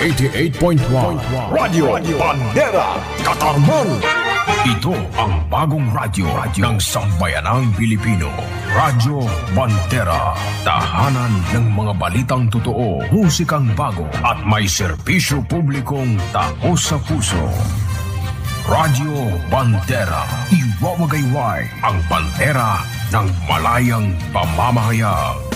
88.1 Radio Bandera Katarman. Ito ang bagong radyo ng sambayanang Pilipino. Radyo Bandera. Tahanan ng mga balitang totoo, musikang bago at may serbisyo publikong taos sa puso. Radyo Bandera. Iwawagayway ang bandera ng malayang pamamahayag.